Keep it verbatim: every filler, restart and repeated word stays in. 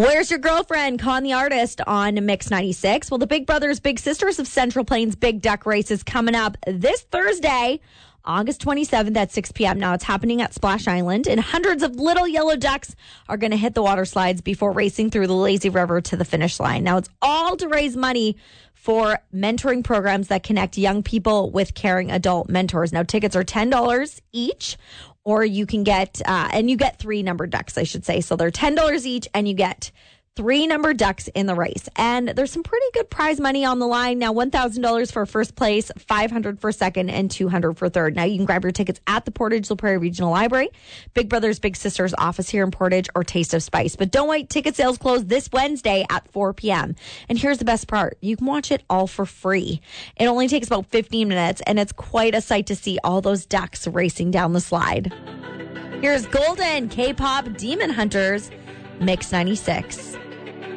Where's Your Girlfriend? Con the Artist on Mix ninety-six. Well, the Big Brothers Big Sisters of Central Plains Big Duck Race is coming up this Thursday, August twenty-seventh at six p.m. Now, it's happening at Splash Island, and hundreds of little yellow ducks are going to hit the water slides before racing through the lazy river to the finish line. Now, it's all to raise money for mentoring programs that connect young people with caring adult mentors. Now, tickets are ten dollars each, or you can get, uh, and you get three numbered ducks, I should say. So they're ten dollars each, and you get three numbered ducks in the race. And there's some pretty good prize money on the line. Now, one thousand dollars for first place, five hundred dollars for second, and two hundred dollars for third. Now, you can grab your tickets at the Portage La Prairie Regional Library, Big Brothers Big Sisters office here in Portage, or Taste of Spice. But don't wait, ticket sales close this Wednesday at four p.m. And here's the best part. You can watch it all for free. It only takes about fifteen minutes, and it's quite a sight to see all those ducks racing down the slide. Here's Golden, K-pop Demon Hunters, Mix ninety-six.